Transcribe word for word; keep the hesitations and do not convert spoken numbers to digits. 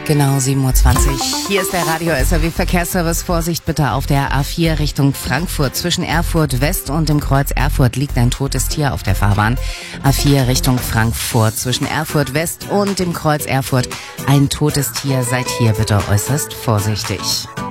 Genau, sieben Uhr zwanzig. Hier ist der Radio S R W Verkehrsservice. Vorsicht bitte auf der A vier Richtung Frankfurt. Zwischen Erfurt West und dem Kreuz Erfurt liegt ein totes Tier auf der Fahrbahn. A vier Richtung Frankfurt. Zwischen Erfurt West und dem Kreuz Erfurt ein totes Tier. Seid hier bitte äußerst vorsichtig.